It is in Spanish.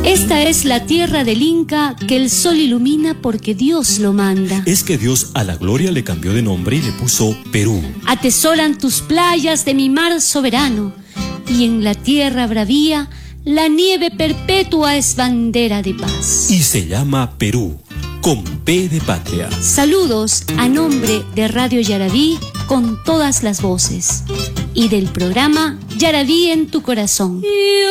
Esta es la tierra del Inca que el sol ilumina porque Dios lo manda. Es que Dios a la gloria le cambió de nombre y le puso Perú. Atesoran tus playas de mi mar soberano, y en la tierra bravía la nieve perpetua es bandera de paz. Y se llama Perú, con P de patria. Saludos a nombre de Radio Yaraví con todas las voces y del programa Yaraví en tu corazón.